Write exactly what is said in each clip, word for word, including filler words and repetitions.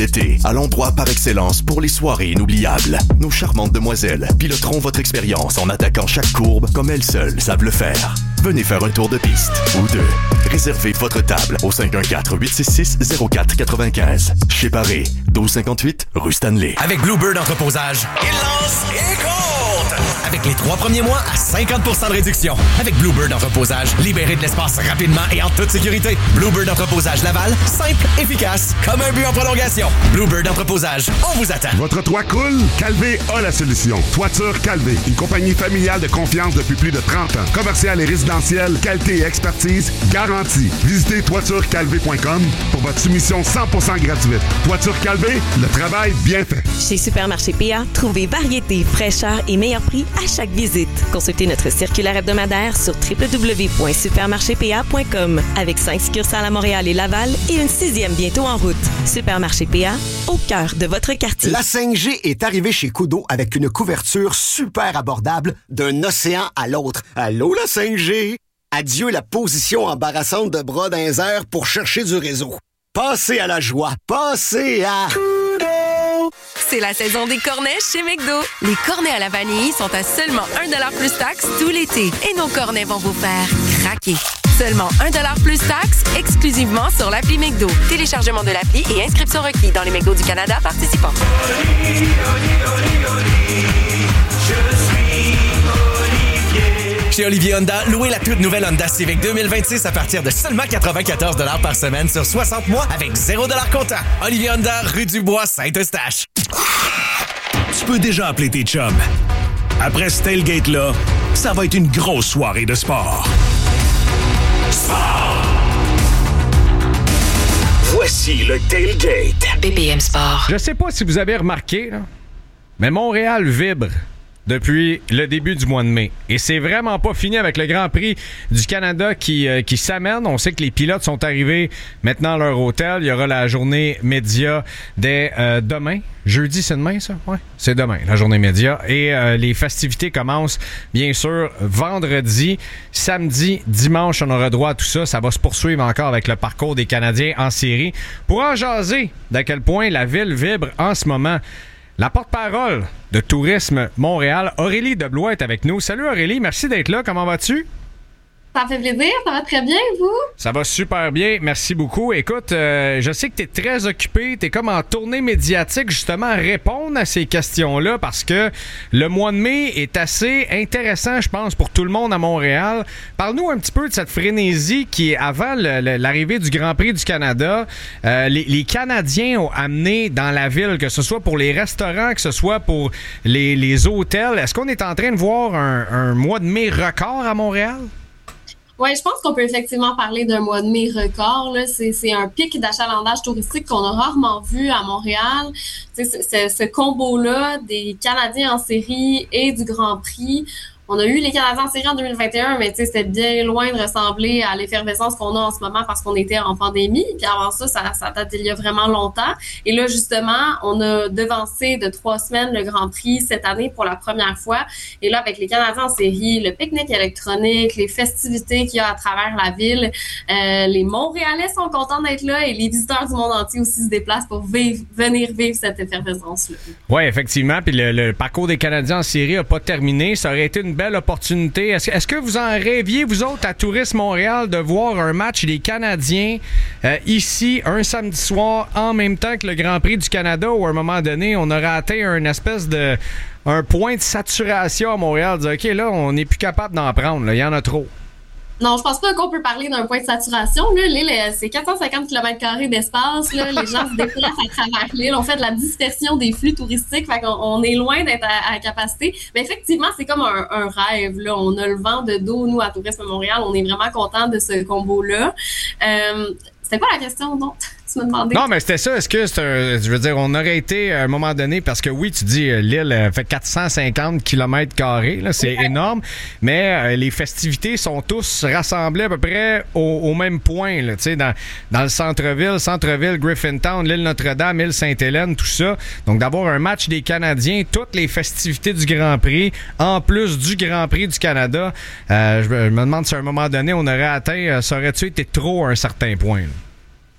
Été, à l'endroit par excellence pour les soirées inoubliables. Nos charmantes demoiselles piloteront votre expérience en attaquant chaque courbe comme elles seules savent le faire. Venez faire un tour de piste ou deux. Réservez votre table au cinq un quatre, huit six six, zéro quatre neuf cinq. Chez Paré, douze cinquante-huit, rue Stanley. Avec Bluebird Entreposage, il lance et compte! Avec les trois premiers mois à cinquante pour cent de réduction. Avec Bluebird Entreposage, libérez de l'espace rapidement et en toute sécurité. Bluebird Entreposage Laval, simple, efficace, comme un but en prolongation. Bluebird Entreposage, on vous attend. Votre toit coule? Calvé a la solution. Toiture Calvé, une compagnie familiale de confiance depuis plus de trente ans. Commerciale et résidentielle, qualité et expertise garantie. Visitez toiture calvé point com pour votre soumission cent pour cent gratuite. Toiture Calvé, le travail bien fait. Chez Supermarché P A, trouvez variété, fraîcheur et meilleur prix à chaque visite. Consultez notre circulaire hebdomadaire sur w w w point supermarché p a point com avec cinq succursales à Montréal et Laval et une sixième bientôt en route. Supermarché P A, au cœur de votre quartier. La cinq G est arrivée chez Koodo avec une couverture super abordable d'un océan à l'autre. Allô, la cinq G? Adieu la position embarrassante de bras dans les airs pour chercher du réseau. Passez à la joie. Passez à... C'est la saison des cornets chez McDo. Les cornets à la vanille sont à seulement un dollar plus taxe tout l'été. Et nos cornets vont vous faire craquer. Seulement un dollar plus taxe, exclusivement sur l'appli McDo. Téléchargement de l'appli et inscription requis dans les McDo du Canada participants. Oli, oli, oli, oli, je suis Olivier. Chez Olivier Honda, louez la toute nouvelle Honda Civic deux mille vingt-six à partir de seulement quatre-vingt-quatorze dollars par semaine sur soixante mois avec zéro dollar comptant. Olivier Honda, rue du Bois, Saint-Eustache. Tu peux déjà appeler tes chums. Après ce tailgate-là, ça va être une grosse soirée de sport. Sport! Voici le tailgate. B P M Sport. Je sais pas si vous avez remarqué, là, mais Montréal vibre depuis le début du mois de mai. Et c'est vraiment pas fini avec le Grand Prix du Canada qui, euh, qui s'amène. On sait que les pilotes sont arrivés maintenant à leur hôtel. Il y aura la journée média dès euh, demain. Jeudi, c'est demain, ça? Ouais, c'est demain, la journée média. Et euh, les festivités commencent, bien sûr, vendredi. Samedi, dimanche, on aura droit à tout ça. Ça va se poursuivre encore avec le parcours des Canadiens en série. Pour en jaser d'à quel point la ville vibre en ce moment, la porte-parole de Tourisme Montréal, Aurélie Deblois, est avec nous. Salut Aurélie, merci d'être là. Comment vas-tu? Ça fait plaisir, ça va très bien, vous? Ça va super bien, merci beaucoup. Écoute, euh, je sais que tu es très occupé, tu es comme en tournée médiatique justement à répondre à ces questions-là parce que le mois de mai est assez intéressant, je pense, pour tout le monde à Montréal. Parle-nous un petit peu de cette frénésie qui, avant le, le, l'arrivée du Grand Prix du Canada, euh, les, les Canadiens ont amené dans la ville, que ce soit pour les restaurants, que ce soit pour les, les hôtels. Est-ce qu'on est en train de voir un, un mois de mai record à Montréal? Oui, je pense qu'on peut effectivement parler d'un mois de mai record. Là. C'est, c'est un pic d'achalandage touristique qu'on a rarement vu à Montréal. C'est, c'est, ce combo-là des Canadiens en série et du Grand Prix. On a eu les Canadiens en série en deux mille vingt et un, mais c'était bien loin de ressembler à l'effervescence qu'on a en ce moment parce qu'on était en pandémie. Puis avant ça, ça, ça date d'il y a vraiment longtemps. Et là, justement, on a devancé de trois semaines le Grand Prix cette année pour la première fois. Et là, avec les Canadiens en série, le pique-nique électronique, les festivités qu'il y a à travers la ville, euh, les Montréalais sont contents d'être là et les visiteurs du monde entier aussi se déplacent pour vivre, venir vivre cette effervescence-là. Oui, effectivement. Puis le, le parcours des Canadiens en série n'a pas terminé. Ça aurait été une belle opportunité. Est-ce, est-ce que vous en rêviez, vous autres, à Tourisme Montréal, de voir un match des Canadiens euh, ici, un samedi soir, en même temps que le Grand Prix du Canada, où à un moment donné, on aurait atteint une espèce de un point de saturation à Montréal, de dire, OK, là, on n'est plus capable d'en prendre. Là. Il y en a trop. Non, je pense pas qu'on peut parler d'un point de saturation. Là, l'île, c'est quatre cent cinquante kilomètres carrés d'espace. Là. Les gens se déplacent à travers l'île. On fait de la dispersion des flux touristiques. Fait qu'on on est loin d'être à, à capacité. Mais effectivement, c'est comme un, un rêve. Là. On a le vent de dos, nous, à Tourisme Montréal. On est vraiment contents de ce combo-là. Euh, c'était quoi la question, non? Tu m'as demandé. Non, mais c'était ça. Est-ce que c'est un. Je veux dire, on aurait été à un moment donné, parce que oui, tu dis, l'île fait quatre cent cinquante kilomètres carrés, là, c'est ouais. énorme, mais euh, les festivités sont tous rassemblées à peu près au, au même point, là, tu sais, dans, dans le centre-ville, centre-ville, Griffintown, l'île Notre-Dame, l'île Sainte-Hélène, tout ça. Donc, d'avoir un match des Canadiens, toutes les festivités du Grand Prix, en plus du Grand Prix du Canada, euh, je, je me demande si à un moment donné, on aurait atteint, euh, ça aurait-tu été trop à un certain point, là?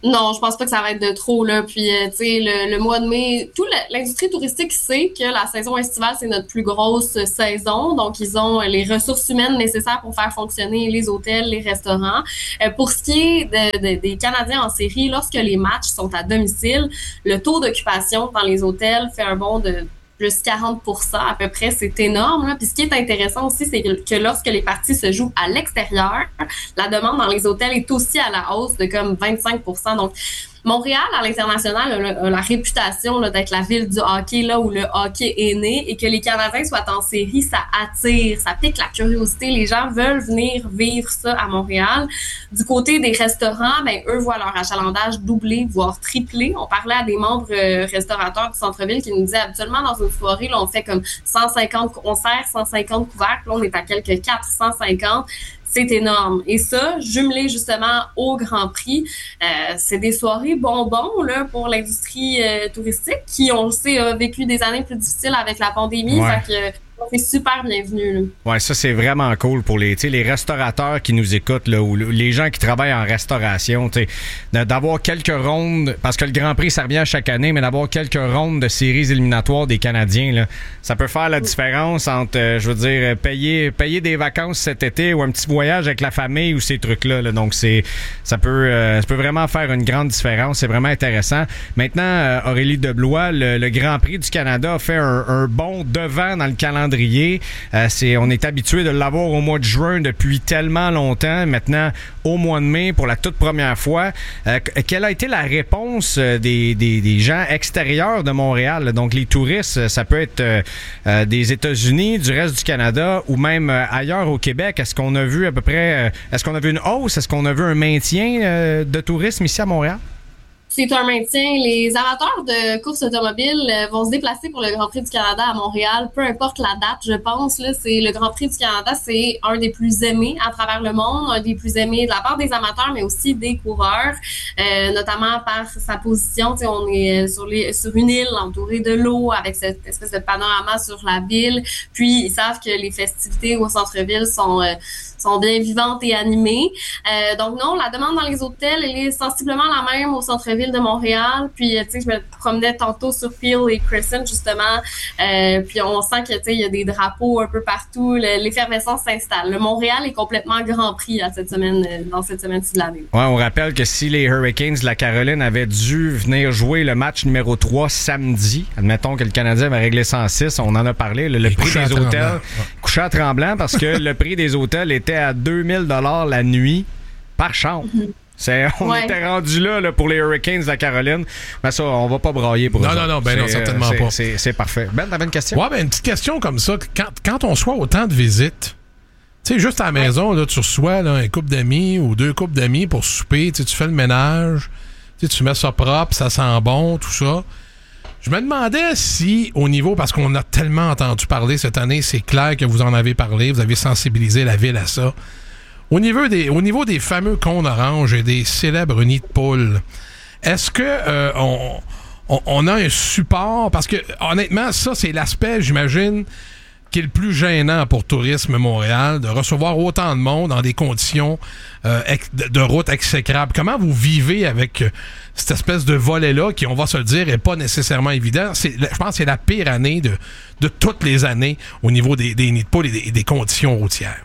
Non, je pense pas que ça va être de trop, là. Puis, euh, tu sais, le, le mois de mai, toute l'industrie touristique sait que la saison estivale, c'est notre plus grosse saison. Donc, ils ont les ressources humaines nécessaires pour faire fonctionner les hôtels, les restaurants. Euh, pour ce qui est de, de, des Canadiens en série, lorsque les matchs sont à domicile, le taux d'occupation dans les hôtels fait un bond de plus quarante pour cent à peu près, c'est énorme. Là. Puis ce qui est intéressant aussi, c'est que lorsque les parties se jouent à l'extérieur, la demande dans les hôtels est aussi à la hausse de comme vingt-cinq pour cent. Donc, Montréal, à l'international, a, a la réputation là, d'être la ville du hockey, là où le hockey est né, et que les Canadiens soient en série, ça attire, ça pique la curiosité. Les gens veulent venir vivre ça à Montréal. Du côté des restaurants, ben eux voient leur achalandage doubler, voire tripler. On parlait à des membres euh, restaurateurs du centre-ville qui nous disaient habituellement dans une soirée, là, on fait comme cent cinquante, on sert cent cinquante couvercles, là on est à quelques quatre cent cinquante. C'est énorme. Et ça, jumelé justement au Grand Prix, euh, c'est des soirées bonbons là, pour l'industrie euh, touristique qui, on le sait, a vécu des années plus difficiles avec la pandémie. Ouais. Fait que c'est super bienvenu. Là. Ouais, ça c'est vraiment cool pour les, les restaurateurs qui nous écoutent là, ou les gens qui travaillent en restauration, d'avoir quelques rondes, parce que le Grand Prix ça revient à chaque année, mais d'avoir quelques rondes de séries éliminatoires des Canadiens, là, ça peut faire la différence entre, euh, je veux dire, payer payer des vacances cet été ou un petit voyage avec la famille ou ces trucs-là. Là. Donc c'est ça peut euh, ça peut vraiment faire une grande différence. C'est vraiment intéressant. Maintenant, euh, Aurélie Deblois, le, le Grand Prix du Canada a fait un, un bond devant dans le calendrier. Euh, c'est, on est habitué de l'avoir au mois de juin depuis tellement longtemps. Maintenant, au mois de mai, pour la toute première fois. Euh, quelle a été la réponse des, des, des gens extérieurs de Montréal? Là? Donc, les touristes, ça peut être euh, euh, des États-Unis, du reste du Canada ou même euh, ailleurs au Québec. Est-ce qu'on a vu à peu près... Euh, est-ce qu'on a vu une hausse? Est-ce qu'on a vu un maintien euh, de tourisme ici à Montréal? C'est un maintien. Les amateurs de courses automobiles vont se déplacer pour le Grand Prix du Canada à Montréal, peu importe la date, je pense. Là, c'est le Grand Prix du Canada, c'est un des plus aimés à travers le monde, un des plus aimés de la part des amateurs, mais aussi des coureurs, euh, notamment par sa position. Tu sais, on est sur, les, sur une île entourée de l'eau avec cette espèce de panorama sur la ville. Puis, ils savent que les festivités au centre-ville sont... Euh, sont bien vivantes et animées. Euh, donc non, la demande dans les hôtels, elle est sensiblement la même au centre-ville de Montréal. Puis, tu sais, je me promenais tantôt sur Peel et Crescent, justement. Euh, puis, on sent que, tu sais, il y a des drapeaux un peu partout. Le, l'effervescence s'installe. Le Montréal est complètement Grand Prix à cette semaine, dans cette semaine-ci de l'année. Ouais, on rappelle que si les Hurricanes de la Caroline avaient dû venir jouer le match numéro trois samedi, admettons que le Canadien avait réglé cent six, on en a parlé, le, le prix des hôtels, ouais. couché à tremblant parce que le prix des hôtels était à deux mille dollars la nuit par chambre. Mm-hmm. C'est, on ouais. était rendu là, là pour les Hurricanes de la Caroline. Mais ça, on va pas brailler pour non, eux. Non, non, ben non, certainement c'est, pas. C'est, c'est parfait. Ben, t'avais une question? Ouais, ben une petite question comme ça. Quand, quand on reçoit autant de visites, tu sais, juste à la maison, là, tu reçois là, un couple d'amis ou deux couples d'amis pour souper, tu fais le ménage, tu mets ça propre, ça sent bon, tout ça. Je me demandais si, au niveau, parce qu'on a tellement entendu parler cette année, c'est clair que vous en avez parlé, vous avez sensibilisé la ville à ça. Au niveau des, au niveau des fameux cônes oranges et des célèbres nids de poules, est-ce que euh, on, on, on a un support? Parce que, honnêtement, ça, c'est l'aspect, j'imagine, qui est le plus gênant pour Tourisme Montréal, de recevoir autant de monde dans des conditions euh, de, de route exécrables. Comment vous vivez avec cette espèce de volet-là qui, on va se le dire, est pas nécessairement évident? C'est, je pense que c'est la pire année de, de toutes les années au niveau des, des nids de poules et des, des conditions routières.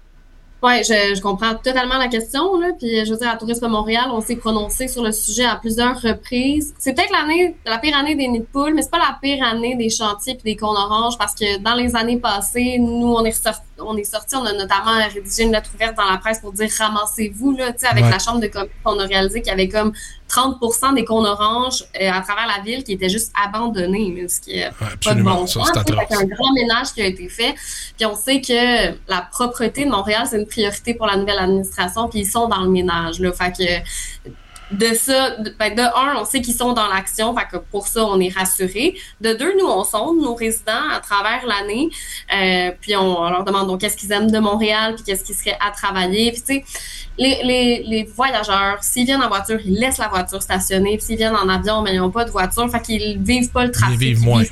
Oui, je, je comprends totalement la question. Là. Puis, je veux dire, à Tourisme Montréal, on s'est prononcé sur le sujet à plusieurs reprises. C'est peut-être l'année, la pire année des nids de poules, mais c'est pas la pire année des chantiers puis des cônes oranges parce que dans les années passées, nous, on est ressorti, on est sorti, on a notamment rédigé une lettre ouverte dans la presse pour dire ramassez-vous, là, tu sais, avec ouais. la chambre de commerce, on a réalisé qu'il y avait comme trente pour cent des cônes oranges euh, à travers la ville qui étaient juste abandonnés, ce qui est ouais, pas de bon sens. C'est un grand ménage qui a été fait. Puis on sait que la propreté de Montréal, c'est une priorité pour la nouvelle administration, puis ils sont dans le ménage. Là. Fait que de ça, de, ben de un, on sait qu'ils sont dans l'action, fait que pour ça, on est rassurés. De deux, nous, on sonde nos résidents à travers l'année, euh, puis on, on leur demande donc qu'est-ce qu'ils aiment de Montréal, puis qu'est-ce qui serait à travailler. Puis tu sais, les, les, les voyageurs, s'ils viennent en voiture, ils laissent la voiture stationnée, puis s'ils viennent en avion, mais ils n'ont pas de voiture, fait qu'ils vivent pas le trafic. Ils vivent moins. Ils vivent pas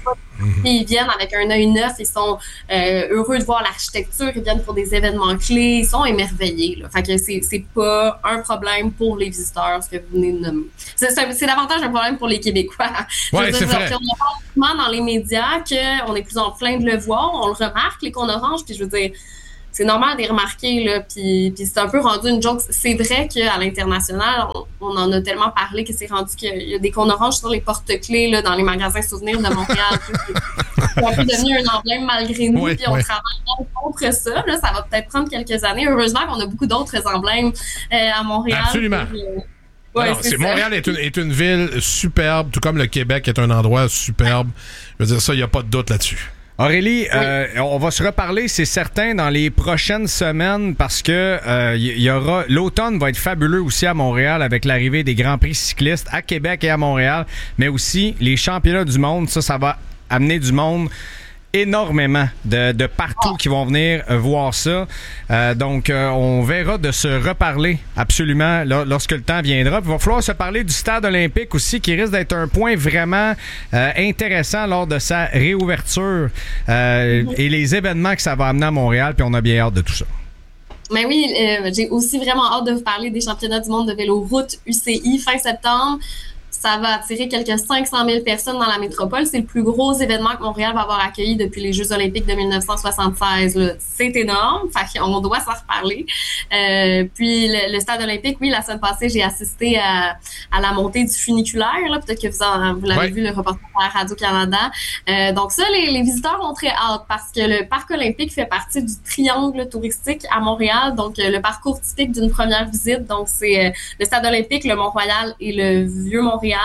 Mm-hmm. Ils viennent avec un œil neuf, ils sont euh, heureux de voir l'architecture, ils viennent pour des événements clés, ils sont émerveillés. Là. Fait que c'est, c'est pas un problème pour les visiteurs, ce que vous venez de nommer. C'est, c'est, c'est davantage un problème pour les Québécois. Ouais, c'est vrai. On en parle dans les médias qu'on est plus en train de le voir, on le remarque, les cônes oranges, puis je veux dire, c'est normal de les remarquer, là, puis, puis c'est un peu rendu une joke. C'est vrai qu'à l'international, on, on en a tellement parlé que c'est rendu qu'il y a des cônes oranges sur les porte-clés là, dans les magasins souvenirs de Montréal. C'est un peu devenu un emblème malgré nous, oui, puis on oui. travaille contre ça. Là, ça va peut-être prendre quelques années. Heureusement qu'on a beaucoup d'autres emblèmes euh, à Montréal. Absolument. Puis, euh, Ouais, non, c'est c'est ça. Montréal est une, est une ville superbe, tout comme le Québec est un endroit superbe. Je veux dire, ça, il n'y a pas de doute là-dessus. Aurélie, euh, on va se reparler, c'est certain, dans les prochaines semaines parce que euh, y, y aura l'automne va être fabuleux aussi à Montréal avec l'arrivée des Grands Prix cyclistes à Québec et à Montréal, mais aussi les championnats du monde. Ça, ça va amener du monde énormément de, de partout qui vont venir euh, voir ça. Euh, donc, euh, on verra de se reparler absolument là, lorsque le temps viendra. Puis, il va falloir se parler du stade olympique aussi, qui risque d'être un point vraiment euh, intéressant lors de sa réouverture euh, et les événements que ça va amener à Montréal. Puis, on a bien hâte de tout ça. Mais oui, euh, j'ai aussi vraiment hâte de vous parler des championnats du monde de vélo route U C I fin septembre. Ça va attirer quelques cinq cent mille personnes dans la métropole. C'est le plus gros événement que Montréal va avoir accueilli depuis les Jeux olympiques de dix-neuf cent soixante-seize. Là. C'est énorme. Fait qu'on doit s'en reparler. Euh, puis le, le stade olympique, oui, la semaine passée, j'ai assisté à, à la montée du funiculaire. Là. Peut-être que vous, en, vous l'avez ouais. vu, le reportage à Radio-Canada. Euh, donc ça, les, les visiteurs ont très hâte parce que le parc olympique fait partie du triangle touristique à Montréal. Donc euh, le parcours typique d'une première visite. Donc c'est euh, le stade olympique, le Mont-Royal et le Vieux-Montréal.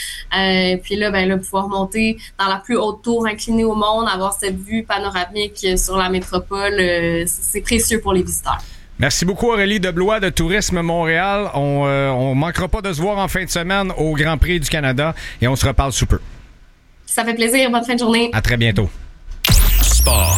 Euh, puis là, ben là, pouvoir monter dans la plus haute tour inclinée au monde, avoir cette vue panoramique sur la métropole, euh, c'est précieux pour les visiteurs. Merci beaucoup Aurélie de Blois de Tourisme Montréal. On euh, on manquera pas de se voir en fin de semaine au Grand Prix du Canada et on se reparle sous peu. Ça fait plaisir. Bonne fin de journée. À très bientôt. Sport.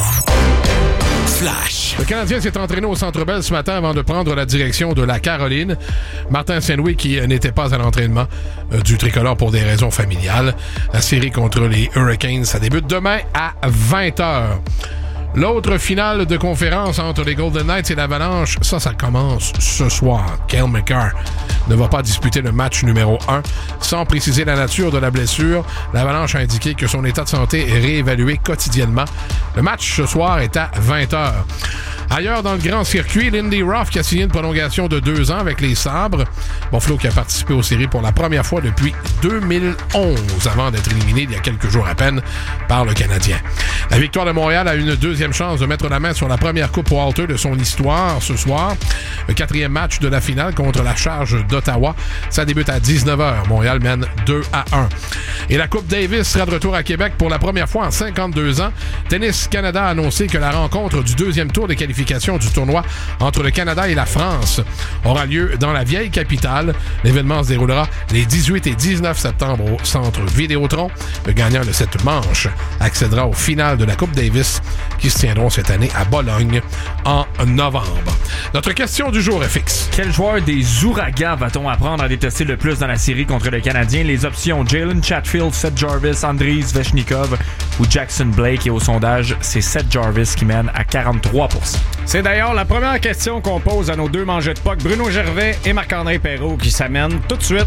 Flash. Le Canadien s'est entraîné au Centre Bell ce matin avant de prendre la direction de la Caroline. Martin Saint-Louis qui euh, n'était pas à l'entraînement euh, du tricolore pour des raisons familiales. La série contre les Hurricanes, ça débute demain à vingt heures. L'autre finale de conférence entre les Golden Knights et l'Avalanche, ça, ça commence ce soir. Cale Makar ne va pas disputer le match numéro un. Sans préciser la nature de la blessure, l'Avalanche a indiqué que son état de santé est réévalué quotidiennement. Le match ce soir est à vingt heures. Ailleurs dans le grand circuit, Lindy Ruff qui a signé une prolongation de deux ans avec les Sabres. Buffalo qui a participé aux séries pour la première fois depuis deux mille onze, avant d'être éliminé il y a quelques jours à peine par le Canadien. La Victoire de Montréal a une deuxième chance de mettre la main sur la première Coupe Walter de son histoire ce soir. Le quatrième match de la finale contre la Charge d'Ottawa. Ça débute à dix-neuf heures. Montréal mène deux à un. Et la Coupe Davis sera de retour à Québec pour la première fois en cinquante-deux ans. Tennis Canada a annoncé que la rencontre du deuxième tour des qualifications du tournoi entre le Canada et la France aura lieu dans la vieille capitale. L'événement se déroulera les dix-huit et dix-neuf septembre au Centre Vidéotron. Le gagnant de cette manche accédera aux finales de la Coupe Davis qui se tiendront cette année à Bologne en novembre. Notre question du jour est fixe. Quel joueur des Ouragans va-t-on apprendre à détester le plus dans la série contre le Canadien? Les options Jalen Chatfield, Seth Jarvis, Andriy Svechnikov ou Jackson Blake. Et au sondage, c'est Seth Jarvis qui mène à quarante-trois pour cent. C'est d'ailleurs la première question qu'on pose à nos deux mangeurs de puck, Bruno Gervais et Marc-André Perrault, qui s'amènent tout de suite.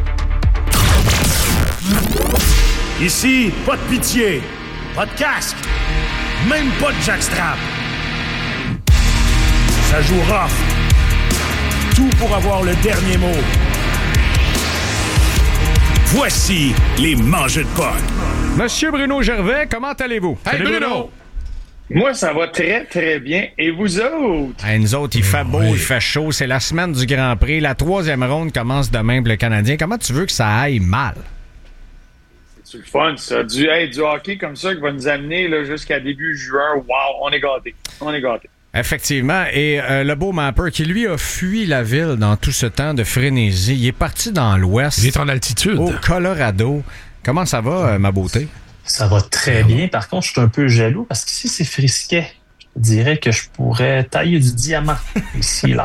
Ici, pas de pitié, pas de casque, même pas de jackstrap. Ça joue rough. Tout pour avoir le dernier mot. Voici les mangeurs de puck. Monsieur Bruno Gervais, comment allez-vous? Hey Salut Bruno! Bruno! Moi, ça va très, très bien. Et vous autres? Hey, nous autres, il fait beau, oui. il fait chaud. C'est la semaine du Grand Prix. La troisième ronde commence demain pour le Canadien. Comment tu veux que ça aille mal? C'est le fun, ça. Du, hey, du hockey comme ça qui va nous amener là, jusqu'à début juin. Wow, on est gâtés. On est gâtés. Effectivement. Et euh, le beau Mapper qui, lui, a fui la ville dans tout ce temps de frénésie. Il est parti dans l'ouest. Il est en altitude. Au Colorado. Comment ça va, euh, ma beauté? Ça va très bien. Par contre, je suis un peu jaloux parce qu'ici, c'est frisquet. Je dirais que je pourrais tailler du diamant ici, là.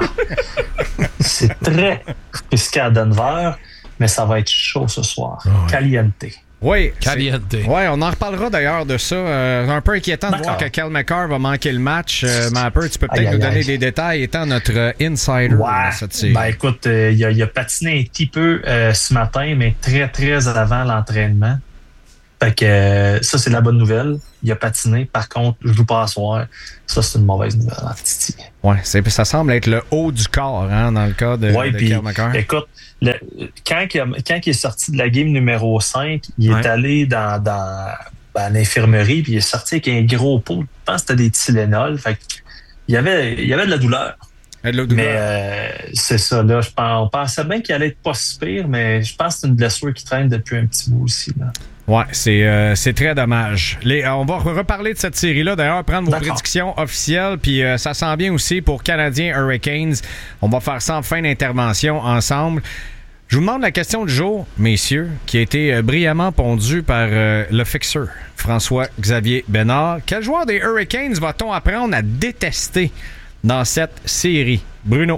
C'est très frisquet à Denver, mais ça va être chaud ce soir. Oh, ouais. Caliente. Oui. Caliente. Oui, on en reparlera d'ailleurs de ça. Euh, un peu inquiétant de voir que Cal McCarr va manquer le match. Euh, Mapper, tu peux peut-être Aïe, nous aïe, donner aïe. des détails étant notre euh, insider Ouais. dans cette série. Ben écoute, euh, il, a, il a patiné un petit peu euh, ce matin, mais très, très avant l'entraînement. Fait que euh, ça, c'est la bonne nouvelle. Il a patiné. Par contre, je joue pas à soir. Ça, c'est une mauvaise nouvelle, hein, Titi. Ouais, c'est, ça semble être le haut du corps, hein, dans le cas de, Ouais, de puis Cal McCarr. écoute, le, quand, il a- quand il est sorti de la game numéro cinq, il Ouais. est allé dans, dans ben, l'infirmerie, puis il est sorti avec un gros pot. Je pense que c'était des Tylenol. Fait que il y avait, il y avait de la douleur. Il y a de la douleur. Mais euh, c'est ça, là. Je pense, on pensait bien qu'il allait être pas si pire, mais je pense que c'est une blessure qui traîne depuis un petit bout aussi. Là. Ouais, c'est, euh, c'est très dommage. Les, euh, on va reparler de cette série-là, d'ailleurs, prendre vos D'accord. prédictions officielles, puis euh, ça sent bien aussi pour Canadiens Hurricanes. On va faire ça en fin d'intervention ensemble. Je vous demande la question du jour, messieurs, qui a été euh, brillamment pondue par euh, le fixeur, François-Xavier Bénard. Quel joueur des Hurricanes va-t-on apprendre à détester dans cette série? Bruno.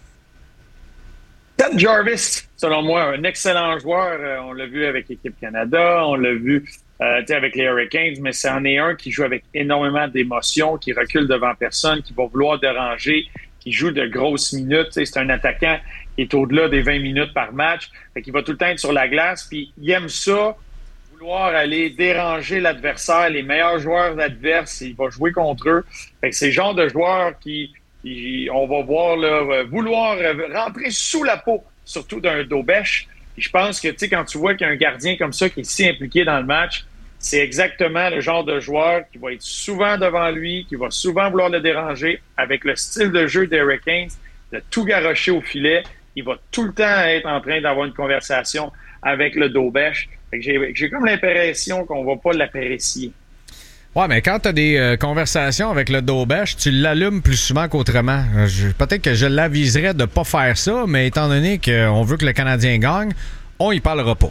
Seth Jarvis, selon moi, un excellent joueur. Euh, on l'a vu avec l'équipe Canada, on l'a vu euh, tu sais, avec les Hurricanes, mais c'en est un qui joue avec énormément d'émotions, qui recule devant personne, qui va vouloir déranger, qui joue de grosses minutes. Tu sais, c'est un attaquant qui est au-delà des vingt minutes par match. Fait qu'il va tout le temps être sur la glace, puis il aime ça, vouloir aller déranger l'adversaire, les meilleurs joueurs adverses, il va jouer contre eux. Fait que c'est le genre de joueur qui... Puis on va voir là, vouloir rentrer sous la peau, surtout d'un Dobèche. Puis je pense que tu sais, quand tu vois qu'il y a un gardien comme ça qui est si impliqué dans le match, c'est exactement le genre de joueur qui va être souvent devant lui, qui va souvent vouloir le déranger. Avec le style de jeu des Hurricanes, de tout garrocher au filet, il va tout le temps être en train d'avoir une conversation avec le Dobèche. Fait que j'ai, j'ai comme l'impression qu'on va pas l'apprécier. Ouais, mais quand tu as des euh, conversations avec le Dobèche, tu l'allumes plus souvent qu'autrement. Euh, je- peut-être que je l'aviserais de pas faire ça, mais étant donné qu'on veut que le Canadien gagne, on y parlera pas.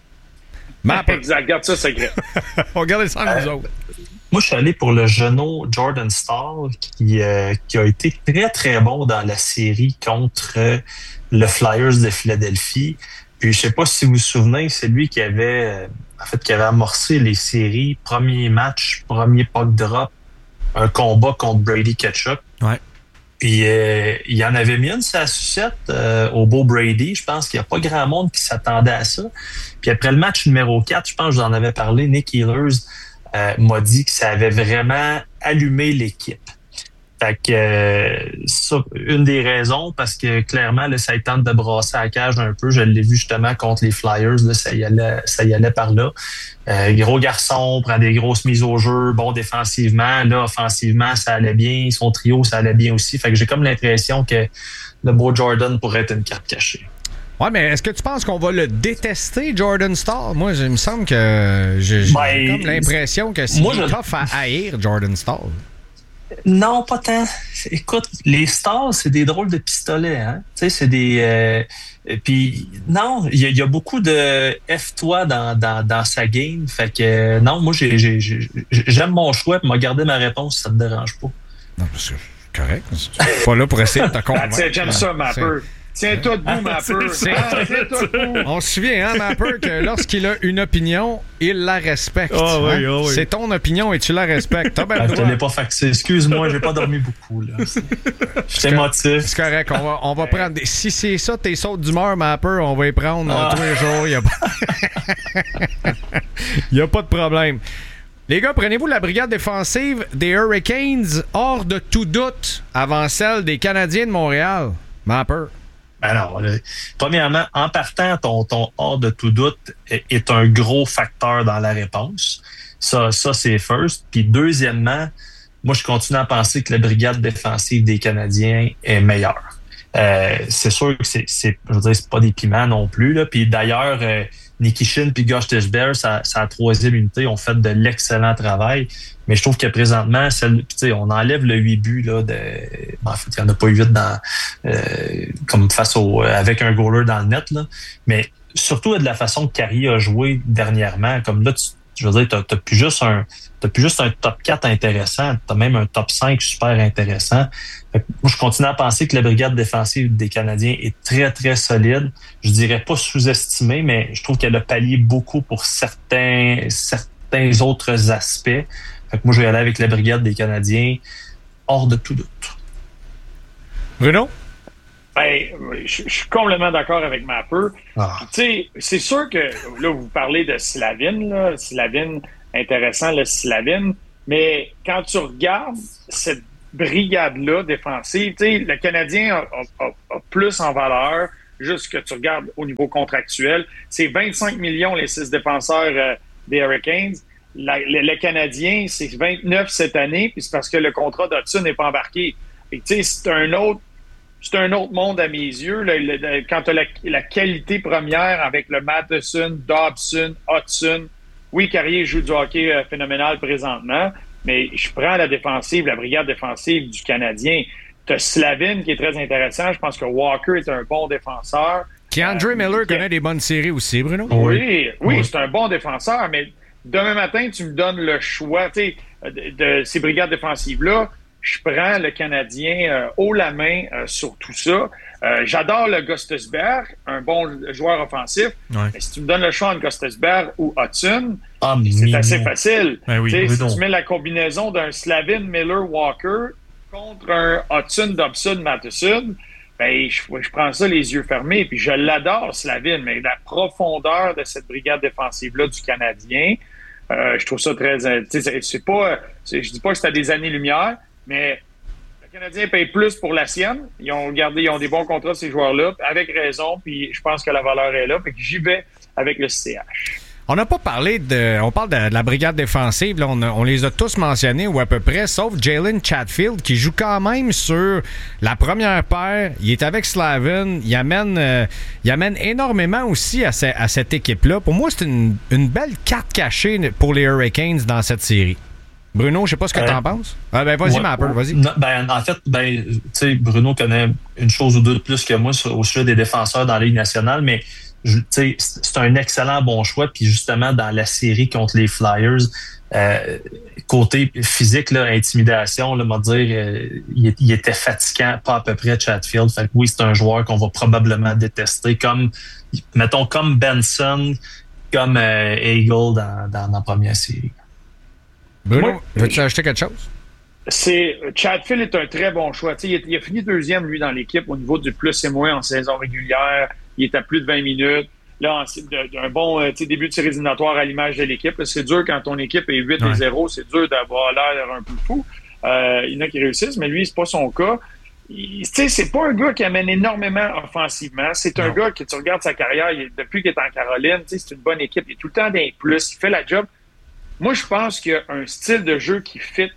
Map. Exact, garde ça secret. On regarde ça nous autres. Moi, je suis allé pour le genou Jordan Staal, qui, euh, qui a été très, très bon dans la série contre euh, le Flyers de Philadelphie. Puis, je sais pas si vous vous souvenez, c'est lui qui avait, euh, en fait, qui avait amorcé les séries. Premier match, premier puck drop, un combat contre Brady Ketchup. Ouais. Puis, euh, il y en avait mis une sur la sucette euh, au beau Brady. Je pense qu'il n'y a pas grand monde qui s'attendait à ça. Puis, après le match numéro quatre, je pense que je vous en avais parlé, Nick Ehlers euh, m'a dit que ça avait vraiment allumé l'équipe. Fait que euh, ça, une des raisons, parce que clairement, là, ça tente de brasser la cage un peu. Je l'ai vu justement contre les Flyers, là, ça y allait, ça y allait par là. Euh, gros garçon, prend des grosses mises au jeu, bon défensivement. Là, offensivement, ça allait bien. Son trio, ça allait bien aussi. Fait que j'ai comme l'impression que le beau Jordan pourrait être une carte cachée. Ouais, mais est-ce que tu penses qu'on va le détester, Jordan Staal? Moi, il me semble que j'ai, j'ai Ben, comme l'impression que c'est moi, je- tough à haïr, Jordan Staal. Non, pas tant. Écoute, les stars, c'est des drôles de pistolets, hein. Tu sais, c'est des. Euh, puis non, il y, a- il y a beaucoup de F-toi dans, dans, dans sa game. Fait que euh, non, moi j'ai, j'ai, j'ai- j'aime mon choix, puis m'a gardé ma réponse si ça te dérange pas. Non, c'est correct. Je suis pas là pour essayer de te Ah, convaincre. tiens, j'aime ça, Mapper. Tiens-toi debout, Mapper. C'est- Ah, tiens-toi debout. On se souvient, hein, Mapper, que lorsqu'il a une opinion, il la respecte. Ah oui, hein? ah oui. C'est ton opinion et tu la respectes. T'as bien Ah, le je te droit. l'ai pas faxé. Excuse-moi, j'ai pas dormi beaucoup. Là. J'étais émotif. C'est correct, on va, on va prendre des... Si c'est ça, tes sautes d'humeur, Mapper, on va y prendre euh, Ah. tous les jours. Il n'y a... pas... y a pas de problème. Les gars, prenez-vous la brigade défensive des Hurricanes hors de tout doute avant celle des Canadiens de Montréal? Mapper. Ben non, là, premièrement, en partant, ton, ton hors de tout doute est, est un gros facteur dans la réponse. Ça, ça c'est first. Puis deuxièmement, moi, je continue à penser que la brigade défensive des Canadiens est meilleure. Euh, c'est sûr que c'est, c'est, je veux dire, c'est pas des piments non plus, là. Puis d'ailleurs, euh, Nikishin puis Gosh Teshber, sa, sa troisième unité, ont fait de l'excellent travail. Mais je trouve que présentement, celle, tu sais, on enlève le huit buts là, de. En fait, il n'y en a pas eu huit dans euh, comme face au avec un goaler dans le net, là. Mais surtout de la façon que Carey a joué dernièrement, comme là, tu, je veux dire, t'as, t'as plus juste un, t'as plus juste un top quatre intéressant, t'as même un top cinq super intéressant. Fait que moi, je continue à penser que la brigade défensive des Canadiens est très, très solide. Je dirais pas sous-estimée, mais je trouve qu'elle a pallié beaucoup pour certains, certains autres aspects. Fait que moi, je vais aller avec la brigade des Canadiens hors de tout doute. Bruno? Ben, je, je suis complètement d'accord avec Mapper. Ah. Tu sais, c'est sûr que là, vous parlez de Slavin, là, Slavin, intéressant le Slavin, mais quand tu regardes cette brigade-là défensive, tu sais, le Canadien a, a, a, a plus en valeur, juste que tu regardes au niveau contractuel, c'est vingt-cinq millions les six défenseurs euh, des Hurricanes. La, le, le Canadien, c'est vingt-neuf cette année, puis c'est parce que le contrat d'Hudson n'est pas embarqué. Et tu sais, c'est un autre C'est un autre monde à mes yeux. Là, le, le, quand tu as la, la qualité première avec le Matheson, Dobson, Hudson. Oui, Carrier joue du hockey euh, phénoménal présentement, mais je prends la défensive, la brigade défensive du Canadien. Tu as Slavin qui est très intéressant. Je pense que Walker est un bon défenseur. Keandre euh, Miller qui... connaît des bonnes séries aussi, Bruno. Oui, oui, oui. C'est un bon défenseur, mais demain matin, tu me donnes le choix de, de ces brigades défensives-là. Je prends le Canadien euh, haut la main euh, sur tout ça. Euh, j'adore le Gostisbehere, un bon joueur offensif. Ouais. Mais si tu me donnes le choix entre Gostisbehere ou Hudson, ah, c'est oui, assez oui. facile. Ben oui, si oui, tu mets la combinaison d'un Slavin, Miller, Walker contre un Hudson, Dobson, Matheson, ben, je, je prends ça les yeux fermés. Puis je l'adore, Slavin, mais la profondeur de cette brigade défensive-là du Canadien, euh, je trouve ça très... C'est, c'est pas, c'est, je dis pas que c'est à des années-lumière, mais le Canadien paye plus pour la sienne. Ils ont gardé, ils ont des bons contrats, ces joueurs-là, avec raison, puis je pense que la valeur est là. Fait que j'y vais avec le C H. On n'a pas parlé de... On parle de, de la brigade défensive. Là, on, a, on les a tous mentionnés, ou à peu près, sauf Jalen Chatfield, qui joue quand même sur la première paire. Il est avec Slavin. Il amène, euh, il amène énormément aussi à, ce, à cette équipe-là. Pour moi, c'est une, une belle carte cachée pour les Hurricanes dans cette série. Bruno, je sais pas ce que euh, tu en penses. Ah, ben, vas-y, ouais, Mapper, vas-y. Non, ben, en fait, ben, tu sais, Bruno connaît une chose ou deux de plus que moi sur, au sujet des défenseurs dans la Ligue nationale, mais tu sais, c'est un excellent bon choix. Puis justement, dans la série contre les Flyers, euh, côté physique, là, intimidation, là, m'a dire, euh, il, il était fatigant, pas à peu près Chatfield. Fait que oui, c'est un joueur qu'on va probablement détester, comme, mettons, comme Benson, comme euh, Eagle dans, dans, dans la première série. Bruno, Moi, veux-tu ajouter quelque chose? C'est Chatfield est un très bon choix. Il a, il a fini deuxième, lui, dans l'équipe au niveau du plus et moins en saison régulière. Il est à plus de vingt minutes. Là, un bon début de série éliminatoire à l'image de l'équipe. Là, c'est dur quand ton équipe est huit à zéro. C'est dur d'avoir l'air un peu fou. Euh, il y en a qui réussissent, mais lui, c'est pas son cas. Il, c'est pas un gars qui amène énormément offensivement. C'est un non. gars que tu regardes sa carrière, il, depuis qu'il est en Caroline, c'est une bonne équipe. Il est tout le temps d'un plus. Il fait la job. Moi, je pense qu'il y a un style de jeu qui fit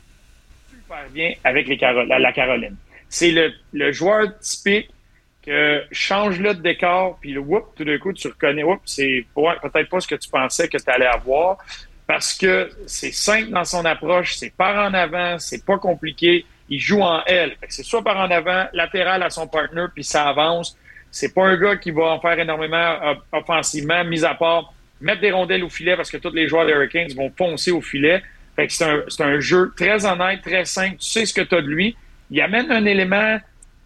super bien avec les Carol- la, la Caroline. C'est le, le joueur typique que change-le de décor, puis whoop, tout d'un coup, tu reconnais, whoop, c'est ouais, peut-être pas ce que tu pensais que tu allais avoir, parce que c'est simple dans son approche, c'est par en avant, c'est pas compliqué, il joue en L. Fait que c'est soit par en avant, latéral à son partner, puis ça avance. C'est pas un gars qui va en faire énormément euh, offensivement, mis à part mettre des rondelles au filet parce que tous les joueurs des Hurricanes vont foncer au filet. Fait que c'est un, c'est un jeu très honnête, très simple. Tu sais ce que tu as de lui. Il amène un élément,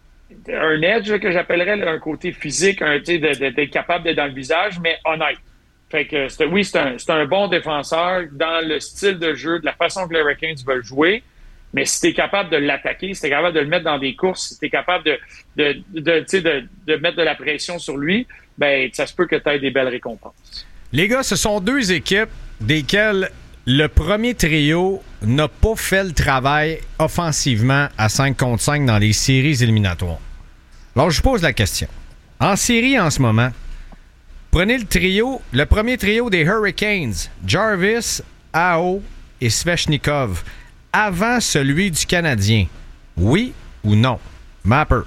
un edge là, que j'appellerais là, un côté physique, un, tu sais, d'être capable d'être dans le visage, mais honnête. Fait que c'est, oui, c'est un, c'est un bon défenseur dans le style de jeu, de la façon que les Hurricanes veulent jouer. Mais si tu es capable de l'attaquer, si tu es capable de le mettre dans des courses, si tu es capable de, de, de, de, de, de mettre de la pression sur lui, ben ça se peut que tu aies des belles récompenses. Les gars, ce sont deux équipes desquelles le premier trio n'a pas fait le travail offensivement à cinq contre cinq dans les séries éliminatoires. Alors, je pose la question. En série en ce moment, prenez le trio, le premier trio des Hurricanes, Jarvis, Aho et Svechnikov, avant celui du Canadien. Oui ou non? Mapper.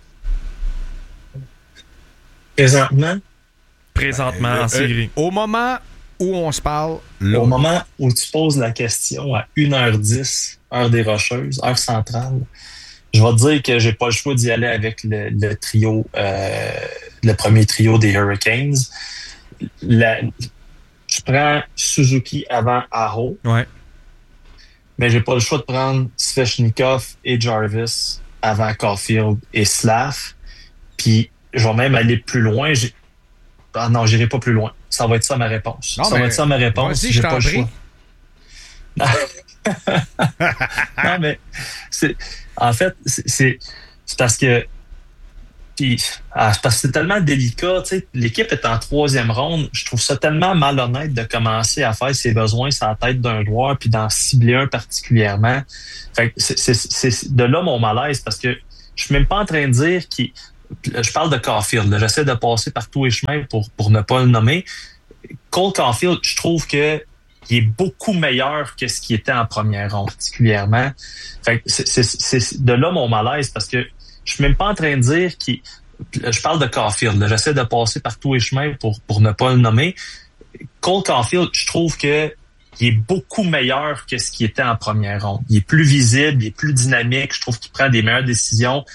Présentement? Présentement euh, en série. Euh, au moment où on se parle, là. Au moment où tu poses la question à une heure dix, heure des Rocheuses, heure centrale, je vais te dire que j'ai pas le choix d'y aller avec le, le trio, euh, le premier trio des Hurricanes. La, je je prends Suzuki avant Aho. Ouais. Mais j'ai pas le choix de prendre Svechnikov et Jarvis avant Caulfield et Slav. Puis, je vais même aller plus loin. J'ai... Ah non, j'irai pas plus loin. Ça va être ça ma réponse. Non, ça va être ça ma réponse. Vas-y, j'ai je pas t'en le prie. choix. Non, mais c'est, en fait, c'est, c'est, c'est parce que puis, ah, c'est parce que c'est tellement délicat. Tu sais, l'équipe est en troisième ronde. Je trouve ça tellement malhonnête de commencer à faire ses besoins sur la tête d'un joueur puis d'en cibler un particulièrement. Fait que c'est, c'est, c'est de là mon malaise parce que je suis même pas en train de dire qu'il... Je parle de Caulfield. Là. J'essaie de passer par tous les chemins pour, pour ne pas le nommer. Cole Caulfield, je trouve que il est beaucoup meilleur que ce qui était en première ronde, particulièrement. Fait que c'est, c'est, c'est de là mon malaise parce que je suis même pas en train de dire qu'il... Je parle de Caulfield. Là. J'essaie de passer par tous les chemins pour, pour ne pas le nommer. Cole Caulfield, je trouve que il est beaucoup meilleur que ce qui était en première ronde. Il est plus visible, il est plus dynamique. Je trouve qu'il prend des meilleures décisions.